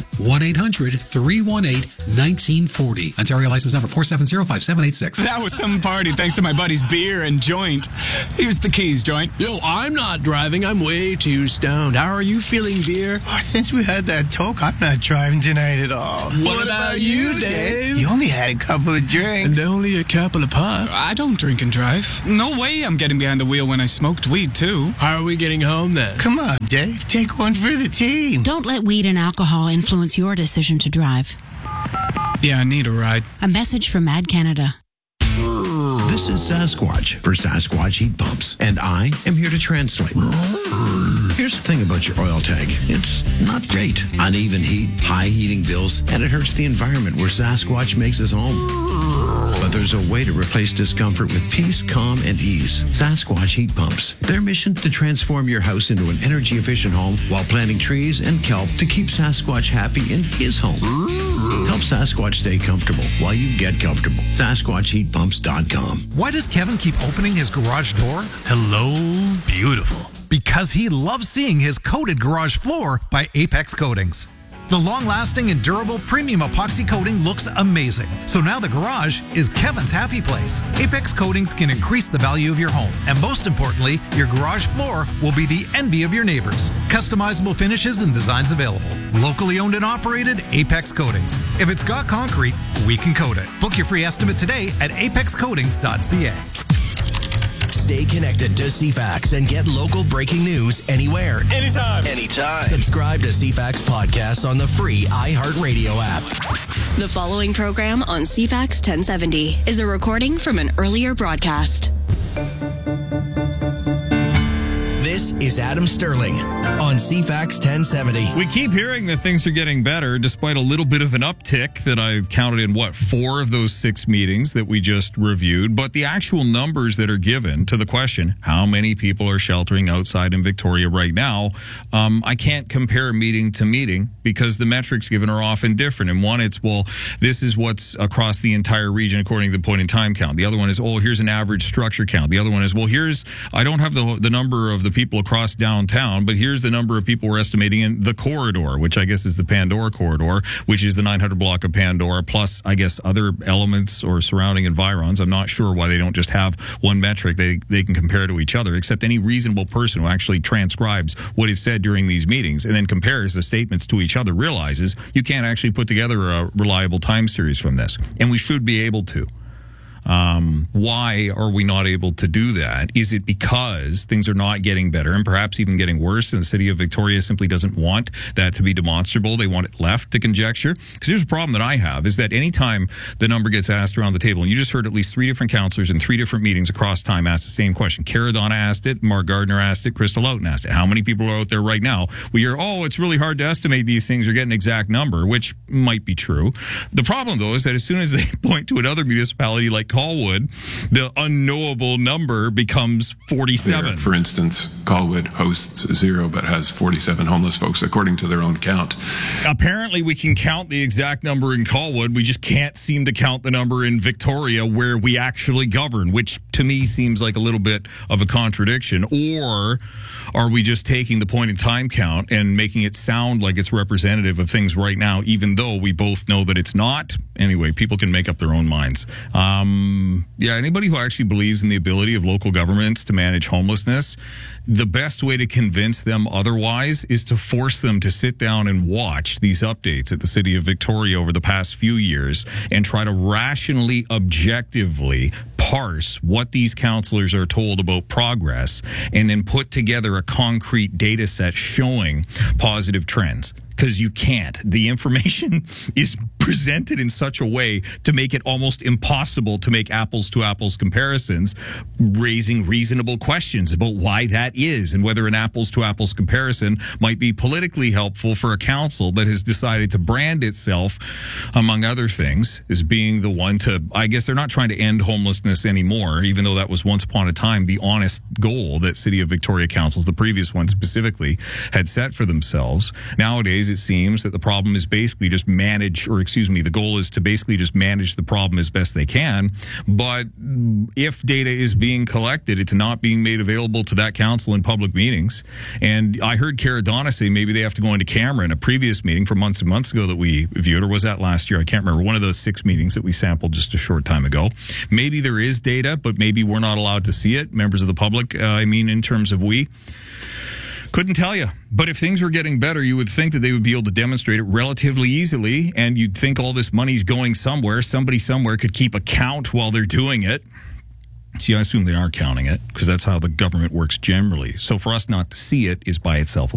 1-800-318-1940. Ontario license number 4705786. That was some party thanks to my buddy's beer and joint. Here's the keys, joint. Yo, I'm not driving. I'm way too stoned. How are you feeling, beer? Oh, since we had that talk, I'm not driving tonight at all. What about you, Dave? You only had a couple of drinks. And only a couple of puffs. I don't drink and drive. No way I'm getting behind the wheel when I smoked weed, too. How are we getting home, then? Come on, Dave. Take one for the team. Don't let weed and alcohol influence your decision to drive. Yeah, I need a ride. A message from Mad Canada. This is Sasquatch for Sasquatch Heat Pumps, and I am here to translate. Here's the thing about your oil tank. It's not great. Uneven heat, high heating bills, and it hurts the environment where Sasquatch makes his home. But there's a way to replace discomfort with peace, calm, and ease. Sasquatch Heat Pumps. Their mission to transform your house into an energy-efficient home while planting trees and kelp to keep Sasquatch happy in his home. Help Sasquatch stay comfortable while you get comfortable. SasquatchHeatPumps.com. Why does Kevin keep opening his garage door? Hello, beautiful. Because he loves seeing his coated garage floor by Apex Coatings. The long-lasting and durable premium epoxy coating looks amazing. So now the garage is Kevin's happy place. Apex Coatings can increase the value of your home. And most importantly, your garage floor will be the envy of your neighbors. Customizable finishes and designs available. Locally owned and operated, Apex Coatings. If it's got concrete, we can coat it. Book your free estimate today at apexcoatings.ca. Stay connected to CFAX and get local breaking news anywhere. Anytime. Subscribe to CFAX Podcasts on the free iHeartRadio app. The following program on CFAX 1070 is a recording from an earlier broadcast. This is Adam Sterling on CFAX 1070. We keep hearing that things are getting better despite a little bit of an uptick that I've counted in, 4 of those 6 meetings that we just reviewed. But the actual numbers that are given to the question, how many people are sheltering outside in Victoria right now, I can't compare meeting to meeting because the metrics given are often different. And one, it's, this is what's across the entire region according to the point in time count. The other one is, here's an average structure count. The other one is, I don't have the number of the people across downtown, but here's the number of people we're estimating in the corridor, which I guess is the Pandora corridor, which is the 900 block of Pandora, plus I guess other elements or surrounding environs. I'm not sure why they don't just have one metric they can compare to each other, except any reasonable person who actually transcribes what is said during these meetings and then compares the statements to each other realizes you can't actually put together a reliable time series from this, and we should be able to. Why are we not able to do that? Is it because things are not getting better and perhaps even getting worse, and the city of Victoria simply doesn't want that to be demonstrable? They want it left to conjecture? Because here's a problem that I have, is that anytime the number gets asked around the table, and you just heard at least 3 different councillors in 3 different meetings across time ask the same question. Cara Donna asked it, Mark Gardner asked it, Crystal Oughton asked it. How many people are out there right now? We hear, it's really hard to estimate these things or get an exact number, which might be true. The problem, though, is that as soon as they point to another municipality like Colwood, the unknowable number becomes 47. For instance, Colwood hosts 0 but has 47 homeless folks according to their own count. Apparently we can count the exact number in Colwood. We just can't seem to count the number in Victoria where we actually govern, which to me seems like a little bit of a contradiction. Or are we just taking the point in time count and making it sound like it's representative of things right now, even though we both know that it's not? Anyway, people can make up their own minds. anybody who actually believes in the ability of local governments to manage homelessness, the best way to convince them otherwise is to force them to sit down and watch these updates at the City of Victoria over the past few years and try to rationally, objectively parse what these councillors are told about progress and then put together a concrete data set showing positive trends. Because you can't. The information is presented in such a way to make it almost impossible to make apples-to-apples comparisons, raising reasonable questions about why that is and whether an apples-to-apples comparison might be politically helpful for a council that has decided to brand itself, among other things, as being the one to, I guess they're not trying to end homelessness anymore, even though that was once upon a time the honest goal that City of Victoria councils, the previous one specifically, had set for themselves. Nowadays, it seems that the problem is basically just the goal is to basically just manage the problem as best they can. But if data is being collected, it's not being made available to that council in public meetings. And I heard Cara Donna say maybe they have to go into camera in a previous meeting from months and months ago that we viewed, or was that last year? I can't remember. One of those 6 meetings that we sampled just a short time ago. Maybe there is data, but maybe we're not allowed to see it. Members of the public, in terms of we. Couldn't tell you. But if things were getting better, you would think that they would be able to demonstrate it relatively easily, and you'd think all this money's going somewhere. Somebody somewhere could keep a count while they're doing it. See, I assume they are counting it, because that's how the government works generally. So for us not to see it is by itself